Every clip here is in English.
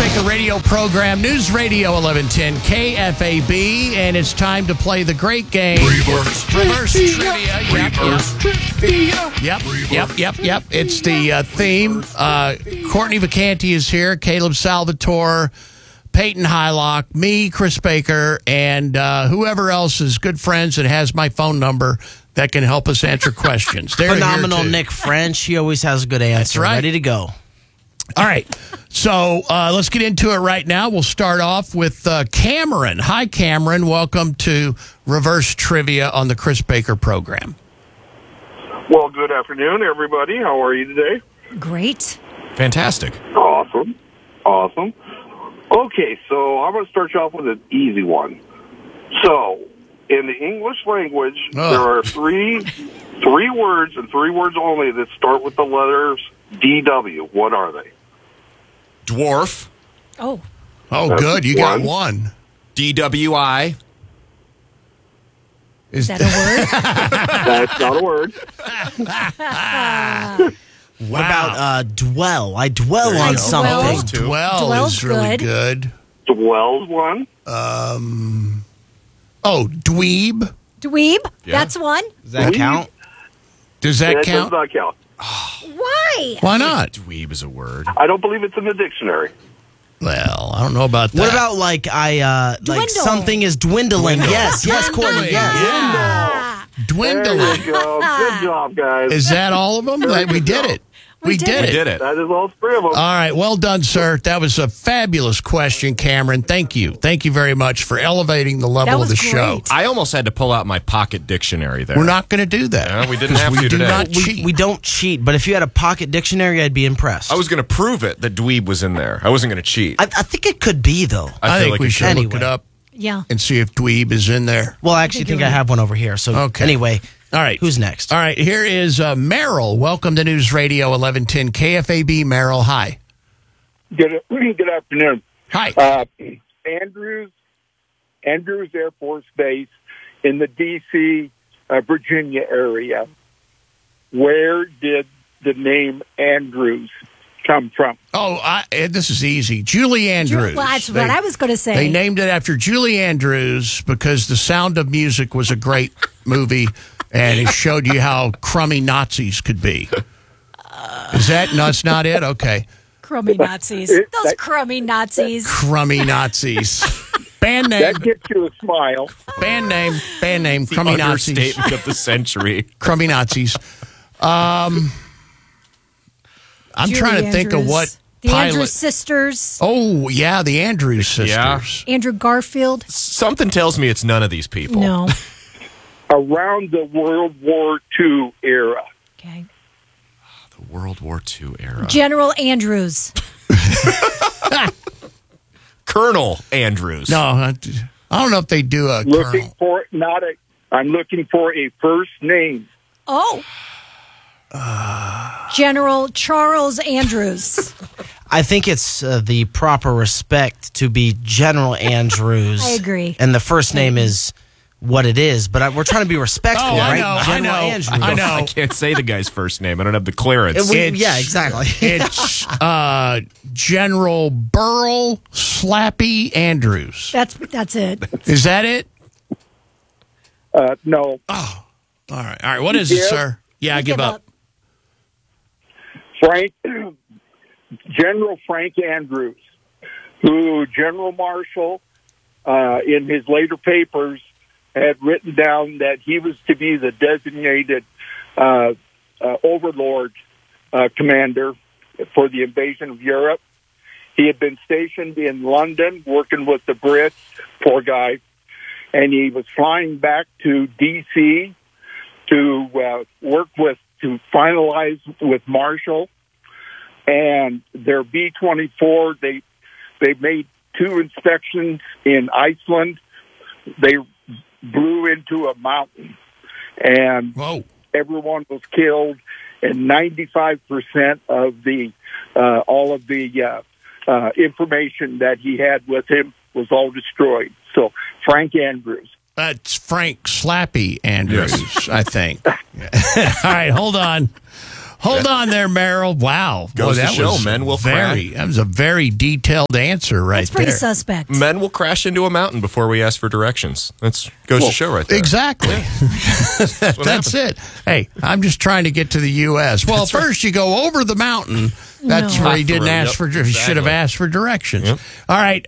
Crisspaker radio program, News Radio 1110 KFAB, and it's time to play the great game. Reverse Trivia. Yep. It's the theme. Courtney Vacanti is here, Caleb Salvatore, Peyton Hylock, me, Chris Baker, and whoever else is good friends and has my phone number that can help us answer questions. They're Phenomenal Nick French. He always has a good answer. That's right. Ready to go. All right. So let's get into it right now. We'll start off with Cameron. Hi, Cameron. Welcome to Reverse Trivia on the Chris Baker program. Well, good afternoon, everybody. How are you today? Great. Fantastic. Awesome. Okay, so I'm going to start you off with an easy one. So, in the English language, there are three words and three words only that start with the letters DW. What are they? Dwarf. Oh, good. You got one. DWI. Is that a word? That's not a word. What about dwell? I dwell on something. Dwell is really good. Dwell's one. Dweeb. Dweeb? Yeah. That's one? Does that count? Does that That count? does not count. Why? Why not? Dweeb is a word. I don't believe it's in the dictionary. Well, I don't know about that. What about like something is dwindling? Yes, Courtney. Yes. Ah, Dwindling? There you go. Good job, guys. Is that all of them? We did it. We did We did it. That is all three of them. All right. Well done, sir. That was a fabulous question, Cameron. Thank you. Thank you very much for elevating the that level of was the show. great. I almost had to pull out my pocket dictionary there. We're not going to do that. Yeah, we didn't have to do today. not cheat. We don't cheat, but if you had a pocket dictionary, I'd be impressed. I was going to prove it that dweeb was in there. I wasn't going to cheat. I think it could be, though. I feel think like we it should look Anyway. it up Yeah. and see if dweeb is in there. Well, I actually think I have one over here. So Okay. anyway, All right. who's next? All right. Here is Merrill. Welcome to News Radio 1110 KFAB. Merrill, hi. Good afternoon. Hi. Andrews Air Force Base in the D.C., Virginia area. Where did the name Andrews come from? This is easy. Julie Andrews. Well, that's what I was going to say. They named it after Julie Andrews because The Sound of Music was a great movie, and it showed you how crummy Nazis could be. Is that? No, it's not it? Okay. Crummy Nazis. Those crummy Nazis. Crummy Nazis. Band name. That gets you a smile. Band name. Crummy Nazis. Understatement of the century. Crummy Nazis. I'm trying to think of what The pilot. Andrews sisters. Oh, yeah, the Andrews sisters. Yeah. Andrew Garfield. Something tells me it's none of these people. No. Around the World War II era. Okay. The World War II era. General Andrews. Colonel Andrews. No, I don't know if they do a Looking colonel. for I'm looking for a first name. Oh. General Charles Andrews. I think it's the proper respect to be General Andrews. I agree. And the first name is what it is, but we're trying to be respectful, Oh, I right? know, General I know. Andrews. I know. I can't say the guy's first name. I don't have the clearance. Yeah, exactly. It's General Burl Slappy Andrews. That's it. Is that it? No. All right. What is it, sir? Yeah, I give up. General Frank Andrews, who General Marshall, in his later papers, had written down that he was to be the designated overlord commander for the invasion of Europe. He had been stationed in London working with the Brits, poor guy, and he was flying back to D.C. to finalize with Marshall. And their B-24, they made 2 inspections in Iceland. They blew into a mountain, and everyone was killed. And 95% of the all of the information that he had with him was all destroyed. So Frank Andrews. That's Frank Slappy Andrews, I think. All right, hold on. Hold on there, Merrill. Wow. Goes to that show, was men will That was a very detailed answer right It's pretty there. suspect. Men will crash into a mountain before we ask for directions. That goes to show right there. Exactly. That's it. Hey, I'm just trying to get to the U.S. Well, first you go over the mountain. That's No. where he didn't Yep, ask for. He should have exactly. asked for directions. Yep. All right,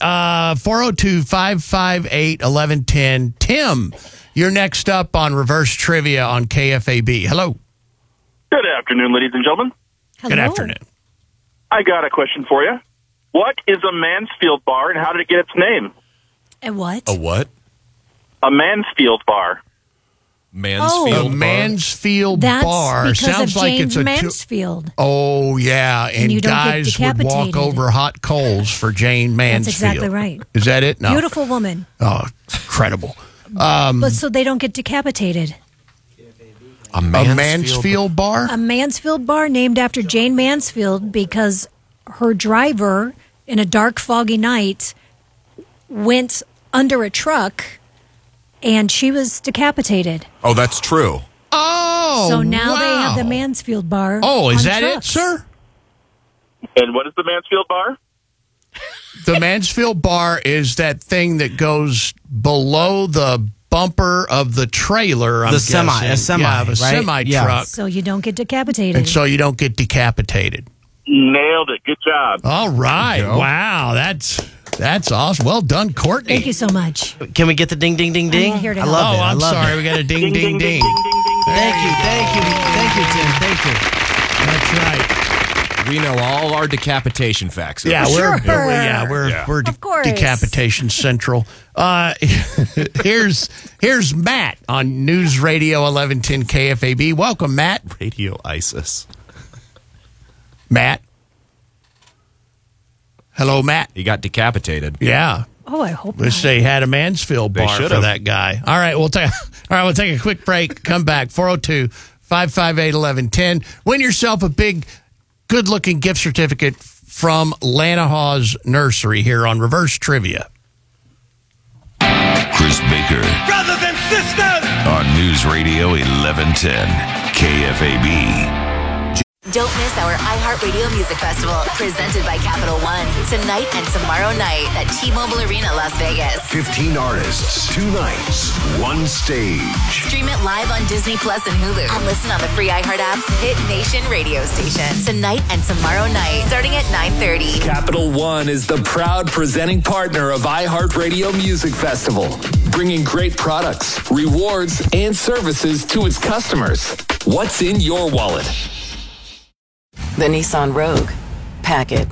402-558-1110. Tim, you're next up on Reverse Trivia on KFAB. Hello. Good afternoon, ladies and gentlemen. Good Hello. afternoon. I got a question for you. What is a Mansfield bar and how did it get its name? And what? A what? A Mansfield bar. Mansfield A bar? Mansfield That's bar. because Sounds of like James it's a Mansfield. Oh, yeah. And you don't get guys would walk decapitated. over hot coals for Jane Mansfield. exactly right. Is that it? No. Beautiful woman. Oh, incredible. But so they don't get decapitated. A A Mansfield bar? A Mansfield bar named after Jane Mansfield because her driver, in a dark, foggy night, went under a truck and she was decapitated. Oh, that's true. Oh, so now they have the wow. Mansfield bar. Oh, is on that trucks. it, sir? And what is the Mansfield bar? The Mansfield bar is that thing that goes below the bumper of the trailer. I'm The semi, guessing. a semi, yeah, the right? semi Yeah. truck, So you don't get decapitated. and so you don't get decapitated. Nailed it. Good job. All right, go. wow, that's awesome. Well done, Courtney. Thank you so much. Can we get the ding, ding, ding, ding? here to I help. love Oh, it. I I'm love sorry, it. we got a ding, ding, ding. Thank you, Tim. Thank you. That's right. We know all our decapitation facts. Yeah, Sure. we're Of course. Decapitation Central. Here's Matt on News Radio 1110 KFAB. Welcome, Matt. Radio ISIS. Matt. Hello, Matt. He got decapitated. Yeah. Oh, I hope Wish not. they had a Mansfield They bar for should've. that guy. All right, we'll take a quick break. Come back 402-558-1110. Win yourself a big, good-looking gift certificate from Lanahaw's Nursery here on Reverse Trivia. Chris Baker Brothers and sisters! on News Radio 1110 KFAB. Don't miss our iHeartRadio Music Festival, presented by Capital One, tonight and tomorrow night at T-Mobile Arena, Las Vegas. 15 artists, 2 nights, 1 stage. Stream it live on Disney Plus and Hulu. And listen on the free iHeart app's Hit Nation radio station. Tonight and tomorrow night, starting at 9:30. Capital One is the proud presenting partner of iHeartRadio Music Festival, bringing great products, rewards, and services to its customers. What's in your wallet? The Nissan Rogue. Pack it.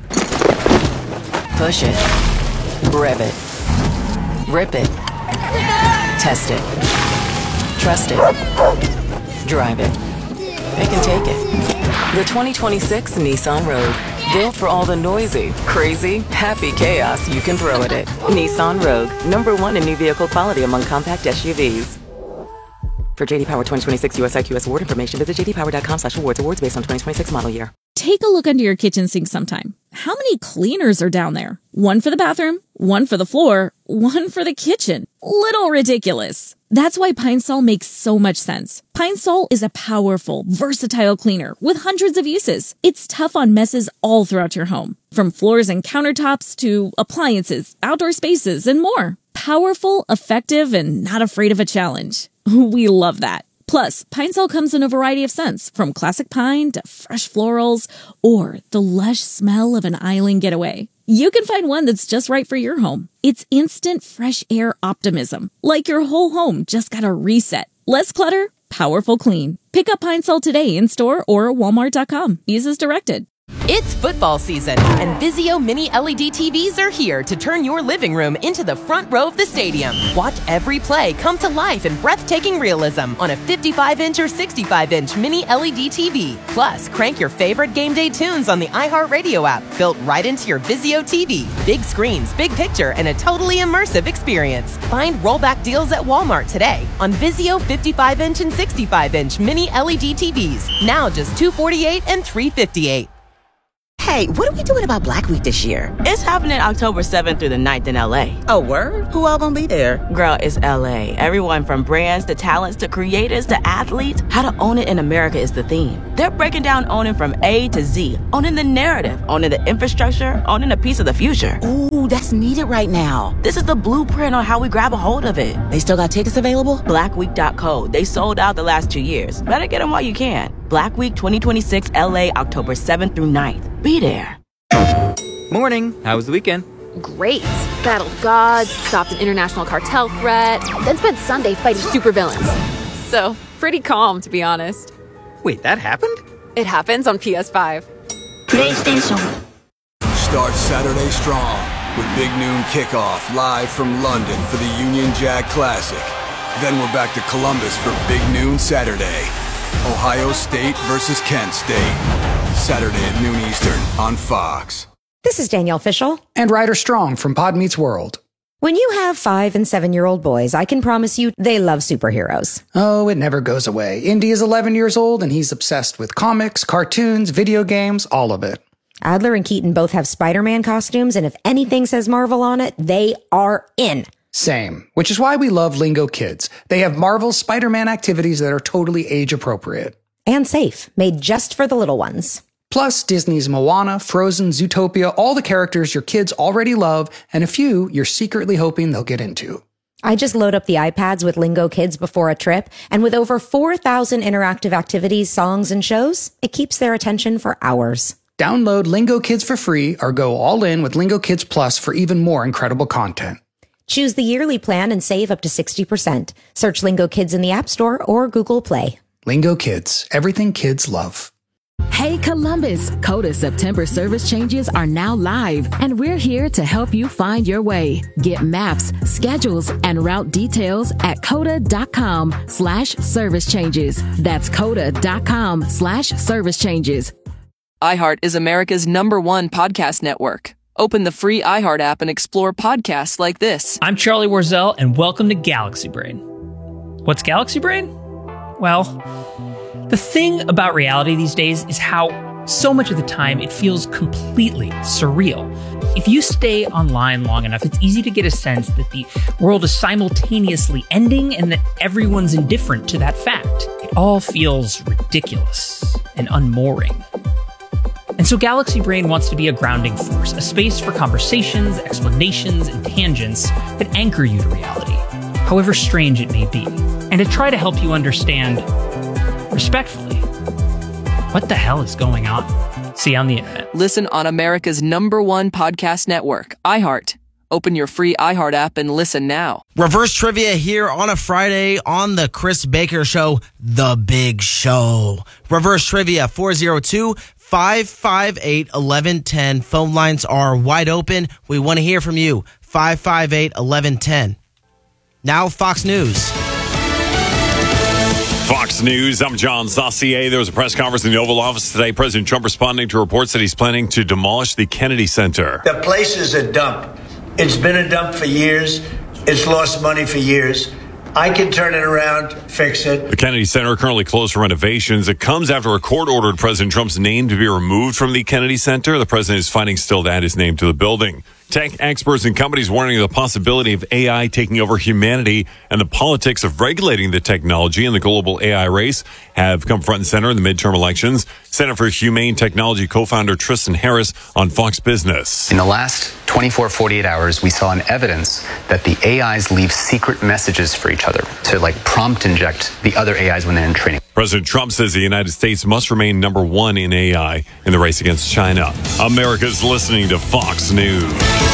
Push it. Rev it. Rip it. Test it. Trust it. Drive it. It can take it. The 2026 Nissan Rogue. Built for all the noisy, crazy, happy chaos you can throw at it. Nissan Rogue. #1 in new vehicle quality among compact SUVs. For JD Power 2026 US IQS award information, visit jdpower.com/awards. Awards based on 2026 model year. Take a look under your kitchen sink sometime. How many cleaners are down there? One for the bathroom, one for the floor, one for the kitchen. Little ridiculous. That's why Pine Sol makes so much sense. Pine Sol is a powerful, versatile cleaner with hundreds of uses. It's tough on messes all throughout your home, from floors and countertops to appliances, outdoor spaces, and more. Powerful, effective, and not afraid of a challenge. We love that. Plus, Pine Sol comes in a variety of scents, from classic pine to fresh florals, or the lush smell of an island getaway. You can find one that's just right for your home. It's instant fresh air optimism, like your whole home just got a reset. Less clutter, powerful clean. Pick up Pine Sol today in store or walmart.com. Use as directed. It's football season, and Vizio Mini LED TVs are here to turn your living room into the front row of the stadium. Watch every play come to life in breathtaking realism on a 55-inch or 65-inch Mini LED TV. Plus, crank your favorite game day tunes on the iHeartRadio app, built right into your Vizio TV. Big screens, big picture, and a totally immersive experience. Find rollback deals at Walmart today on Vizio 55-inch and 65-inch Mini LED TVs. Now just $248 and $358. Hey, what are we doing about Black Week this year? It's happening October 7th through the 9th in LA. Oh, word? Who all gonna be there? Girl, it's LA. Everyone from brands to talents to creators to athletes. How to own it in America is the theme. They're breaking down owning from A to Z. Owning the narrative, owning the infrastructure, owning a piece of the future. Ooh, that's needed right now. This is the blueprint on how we grab a hold of it. They still got tickets available? Blackweek.co. They sold out the last 2 years. Better get them while you can. Black Week 2026 LA, October 7th through 9th. Be there. Morning. How was the weekend? Great. Battled gods, stopped an international cartel threat, then spent Sunday fighting supervillains. So, pretty calm, to be honest. Wait, that happened? It happens on PS5. PlayStation. Start Saturday strong with Big Noon Kickoff live from London for the Union Jack Classic. Then we're back to Columbus for Big Noon Saturday. Ohio State versus Kent State. Saturday at noon Eastern on Fox. This is Danielle Fishel. And Ryder Strong from Pod Meets World. When you have 5- and 7-year-old boys, I can promise you they love superheroes. Oh, it never goes away. Indy is 11 years old and he's obsessed with comics, cartoons, video games, all of it. Adler and Keaton both have Spider-Man costumes, and if anything says Marvel on it, they are in. Same, which is why we love Lingo Kids. They have Marvel's Spider-Man activities that are totally age-appropriate. And safe, made just for the little ones. Plus, Disney's Moana, Frozen, Zootopia, all the characters your kids already love, and a few you're secretly hoping they'll get into. I just load up the iPads with Lingo Kids before a trip, and with over 4,000 interactive activities, songs, and shows, it keeps their attention for hours. Download Lingo Kids for free or go all in with Lingo Kids Plus for even more incredible content. Choose the yearly plan and save up to 60%. Search Lingo Kids in the App Store or Google Play. Lingo Kids, everything kids love. Hey Columbus, Coda September service changes are now live, and we're here to help you find your way. Get maps, schedules, and route details at coda.com/service changes. That's coda.com/service changes. iHeart is America's #1 podcast network. Open the free iHeart app and explore podcasts like this. I'm Charlie Warzel, and welcome to Galaxy Brain. What's Galaxy Brain? Well, the thing about reality these days is how so much of the time it feels completely surreal. If you stay online long enough, it's easy to get a sense that the world is simultaneously ending and that everyone's indifferent to that fact. It all feels ridiculous and unmooring. And so Galaxy Brain wants to be a grounding force, a space for conversations, explanations, and tangents that anchor you to reality, however strange it may be, and to try to help you understand, respectfully, what the hell is going on? See you on the internet. Listen on America's #1 podcast network, iHeart. Open your free iHeart app and listen now. Reverse trivia here on a Friday on the Chris Baker Show, The Big Show. Reverse trivia 402-558-1110. Phone lines are wide open. We want to hear from you. 558-1110. Now Fox News. Fox News, I'm John Saucier. There was a press conference in the Oval Office today. President Trump responding to reports that he's planning to demolish the Kennedy Center. The place is a dump. It's been a dump for years. It's lost money for years. I can turn it around, fix it. The Kennedy Center currently closed for renovations. It comes after a court ordered President Trump's name to be removed from the Kennedy Center. The president is fighting still to add his name to the building. Tech experts and companies warning of the possibility of AI taking over humanity, and the politics of regulating the technology in the global AI race have come front and center in the midterm elections. Center for Humane Technology co-founder Tristan Harris on Fox Business. In the last 48 hours, we saw an evidence that the AIs leave secret messages for each other to prompt inject the other AIs when they're in training. President Trump says the United States must remain #1 in AI in the race against China. America's listening to Fox News.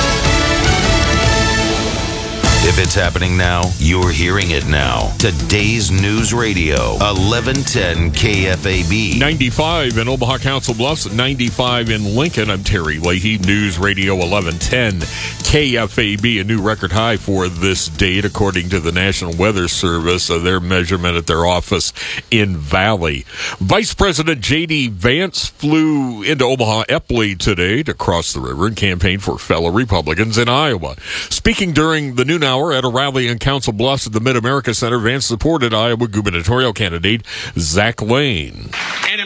If it's happening now, you're hearing it now. Today's News Radio, 1110 KFAB. 95 in Omaha Council Bluffs, 95 in Lincoln. I'm Terry Leahy, News Radio 1110 KFAB, a new record high for this date, according to the National Weather Service, their measurement at their office in Valley. Vice President J.D. Vance flew into Omaha Epley today to cross the river and campaign for fellow Republicans in Iowa. Speaking during the noon hour at a rally in Council Bluffs at the Mid-America Center, Vance supported Iowa gubernatorial candidate Zach Lane. And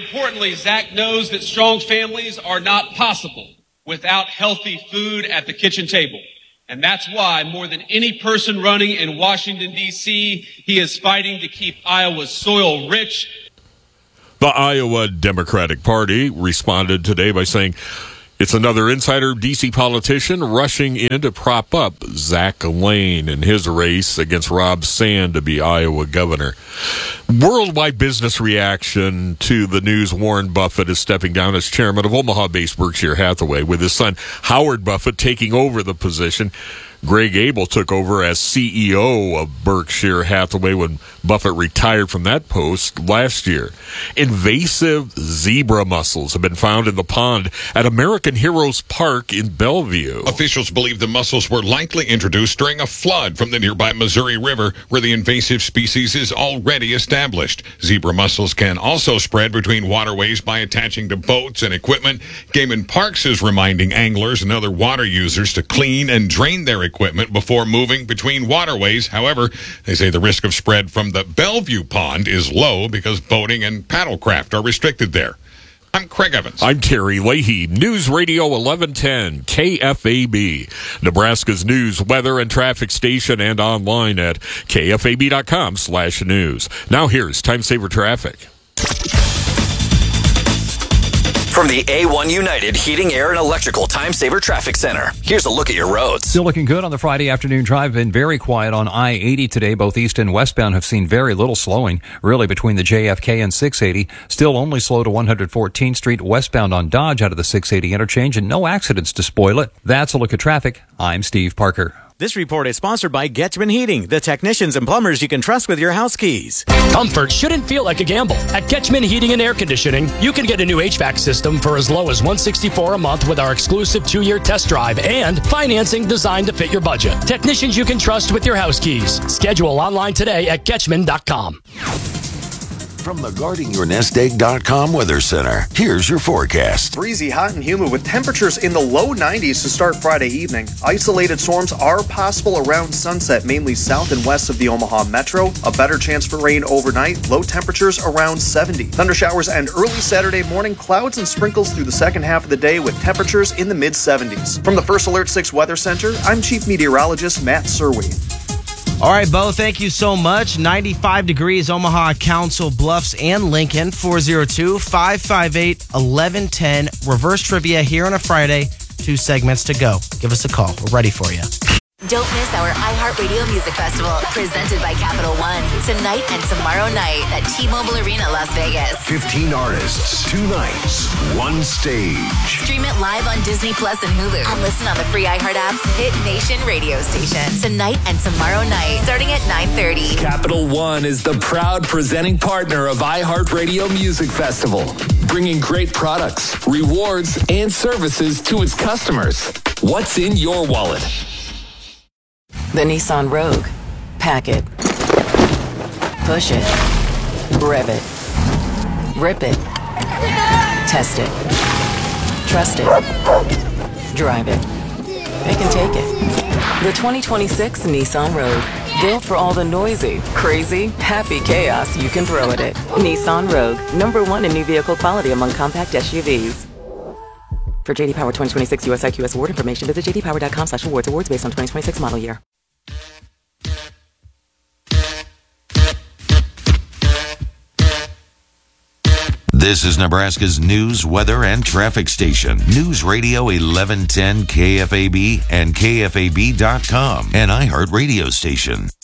importantly, Zach knows that strong families are not possible without healthy food at the kitchen table. And that's why, more than any person running in Washington, D.C., he is fighting to keep Iowa's soil rich. The Iowa Democratic Party responded today by saying it's another insider D.C. politician rushing in to prop up Zach Lane in his race against Rob Sand to be Iowa governor. Worldwide business reaction to the news Warren Buffett is stepping down as chairman of Omaha-based Berkshire Hathaway, with his son Howard Buffett taking over the position. Greg Abel took over as CEO of Berkshire Hathaway when Buffett retired from that post last year. Invasive zebra mussels have been found in the pond at American Heroes Park in Bellevue. Officials believe the mussels were likely introduced during a flood from the nearby Missouri River, where the invasive species is already established. Zebra mussels can also spread between waterways by attaching to boats and equipment. Game and Parks is reminding anglers and other water users to clean and drain their equipment before moving between waterways. However, they say the risk of spread from the Bellevue Pond is low because boating and paddlecraft are restricted there. I'm Craig Evans. I'm Terry Leahy. News Radio 1110 KFAB, Nebraska's news, weather, and traffic station, and online at kfab.com/news. Now here's Time Saver Traffic. From the A1 United Heating, Air, and Electrical Time Saver Traffic Center, here's a look at your roads. Still looking good on the Friday afternoon drive. Been very quiet on I-80 today. Both east and westbound have seen very little slowing, really, between the JFK and 680. Still only slow to 114th Street westbound on Dodge out of the 680 interchange, and no accidents to spoil it. That's a look at traffic. I'm Steve Parker. This report is sponsored by Getchman Heating, the technicians and plumbers you can trust with your house keys. Comfort shouldn't feel like a gamble. At Getchman Heating and Air Conditioning, you can get a new HVAC system for as low as $164 a month with our exclusive 2-year test drive and financing designed to fit your budget. Technicians you can trust with your house keys. Schedule online today at Getchman.com. From the GuardingYourNestEgg.com Weather Center, here's your forecast. Breezy, hot, and humid with temperatures in the low 90s to start Friday evening. Isolated storms are possible around sunset, mainly south and west of the Omaha Metro. A better chance for rain overnight. Low temperatures around 70. Thundershowers and early Saturday morning, clouds and sprinkles through the second half of the day with temperatures in the mid-70s. From the First Alert 6 Weather Center, I'm Chief Meteorologist Matt Serwey. All right, Bo, thank you so much. 95 degrees, Omaha, Council Bluffs, and Lincoln. 402-558-1110. Reverse trivia here on a Friday. 2 segments to go. Give us a call. We're ready for you. Don't miss our iHeartRadio Music Festival, presented by Capital One, tonight and tomorrow night at T-Mobile Arena, Las Vegas. 15 artists, 2 nights, 1 stage. Stream it live on Disney Plus and Hulu, and listen on the free iHeart app's Hit Nation radio station. Tonight and tomorrow night, starting at 9:30. Capital One is the proud presenting partner of iHeartRadio Music Festival, bringing great products, rewards, and services to its customers. What's in your wallet? The Nissan Rogue. Pack it. Push it. Rev it. Rip it. Test it. Trust it. Drive it. They can take it. The 2026 Nissan Rogue. Built for all the noisy, crazy, happy chaos you can throw at it. Nissan Rogue. #1 in new vehicle quality among compact SUVs. For JD Power 2026 US IQS award information, visit jdpower.com/awards. Awards based on 2026 model year. This is Nebraska's news, weather, and traffic station. News Radio 1110 KFAB and KFAB.com, an iHeart radio station.